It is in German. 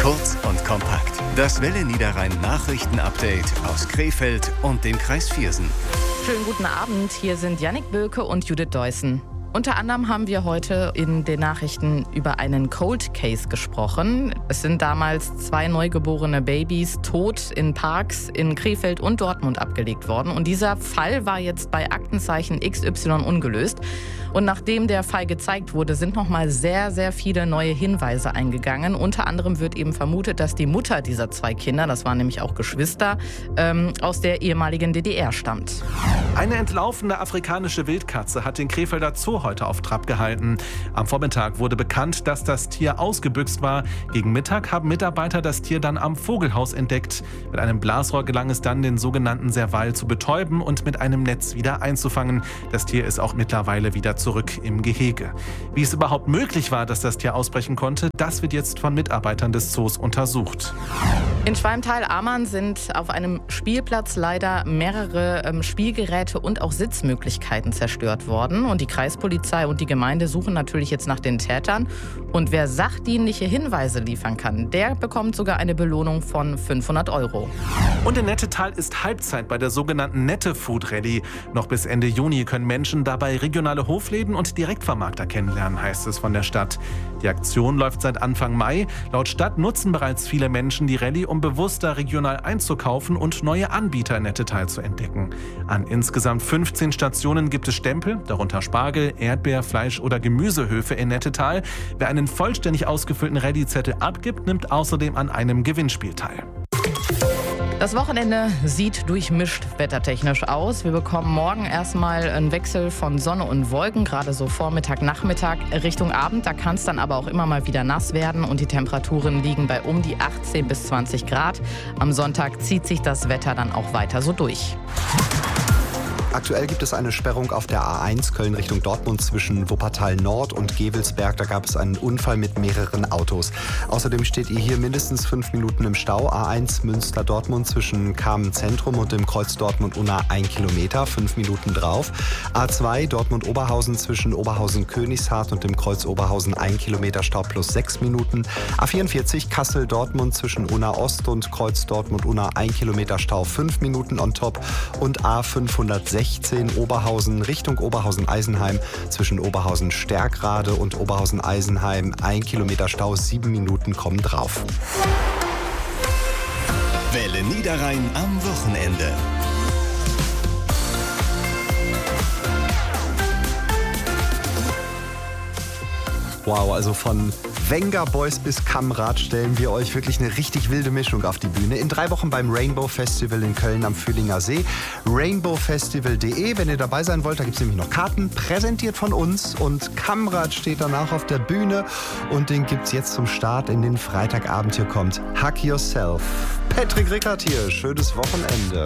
Kurz und kompakt. Das Welle Niederrhein Nachrichten-Update aus Krefeld und dem Kreis Viersen. Schönen guten Abend, hier sind Jannik Böke und Judith Deussen. Unter anderem haben wir heute in den Nachrichten über einen Cold Case gesprochen. Es sind damals 2 neugeborene Babys tot in Parks in Krefeld und Dortmund abgelegt worden. Und dieser Fall war jetzt bei Aktenzeichen XY ungelöst. Und nachdem der Fall gezeigt wurde, sind nochmal sehr, sehr viele neue Hinweise eingegangen. Unter anderem wird eben vermutet, dass die Mutter dieser 2 Kinder, das waren nämlich auch Geschwister, aus der ehemaligen DDR stammt. Eine entlaufene afrikanische Wildkatze hat den Krefelder Zoo heute auf Trab gehalten. Am Vormittag wurde bekannt, dass das Tier ausgebüxt war. Gegen Mittag haben Mitarbeiter das Tier dann am Vogelhaus entdeckt. Mit einem Blasrohr gelang es dann, den sogenannten Serval zu betäuben und mit einem Netz wieder einzufangen. Das Tier ist auch mittlerweile wieder zurück im Gehege. Wie es überhaupt möglich war, dass das Tier ausbrechen konnte, das wird jetzt von Mitarbeitern des Zoos untersucht. In Schwalmtal-Amann sind auf einem Spielplatz leider mehrere Spielgeräte und auch Sitzmöglichkeiten zerstört worden. Und die Kreispolizei und die Gemeinde suchen natürlich jetzt nach den Tätern. Und wer sachdienliche Hinweise liefern kann, der bekommt sogar eine Belohnung von 500 €. Und in Nettetal ist Halbzeit bei der sogenannten Nette Food Rally. Noch bis Ende Juni können Menschen dabei regionale Hofläden und Direktvermarkter kennenlernen, heißt es von der Stadt. Die Aktion läuft seit Anfang Mai. Laut Stadt nutzen bereits viele Menschen die Rallye, um bewusster regional einzukaufen und neue Anbieter in Nettetal zu entdecken. An insgesamt 15 Stationen gibt es Stempel, darunter Spargel, Erdbeer, Fleisch- oder Gemüsehöfe in Nettetal. Wer einen vollständig ausgefüllten Rallye-Zettel abgibt, nimmt außerdem an einem Gewinnspiel teil. Das Wochenende sieht durchmischt wettertechnisch aus. Wir bekommen morgen erstmal einen Wechsel von Sonne und Wolken, gerade so Vormittag, Nachmittag, Richtung Abend. Da kann es dann aber auch immer mal wieder nass werden und die Temperaturen liegen bei um die 18 bis 20 Grad. Am Sonntag zieht sich das Wetter dann auch weiter so durch. Aktuell gibt es eine Sperrung auf der A1 Köln Richtung Dortmund zwischen Wuppertal Nord und Gevelsberg. Da gab es einen Unfall mit mehreren Autos. Außerdem steht ihr hier mindestens 5 Minuten im Stau. A1 Münster-Dortmund zwischen Kamen Zentrum und dem Kreuz Dortmund-Unna 1 Kilometer, 5 Minuten drauf. A2 Dortmund-Oberhausen zwischen Oberhausen-Königshardt und dem Kreuz Oberhausen 1 Kilometer Stau plus 6 Minuten. A44 Kassel-Dortmund zwischen Unna Ost und Kreuz Dortmund-Unna 1 Kilometer Stau, 5 Minuten on top. Und A516 Oberhausen Richtung Oberhausen-Eisenheim zwischen Oberhausen-Stärkrade und Oberhausen-Eisenheim 1 Kilometer Stau, 7 Minuten kommen drauf. Welle Niederrhein am Wochenende. Wow, also von Venga Boys bis Kamrad stellen wir euch wirklich eine richtig wilde Mischung auf die Bühne. In 3 Wochen beim Rainbow Festival in Köln am Fühlinger See. rainbowfestival.de, wenn ihr dabei sein wollt, da gibt es nämlich noch Karten, präsentiert von uns. Und Kamrad steht danach auf der Bühne und den gibt es jetzt zum Start in den Freitagabend. Hier kommt Hug Yourself. Patrick Rickert hier, schönes Wochenende.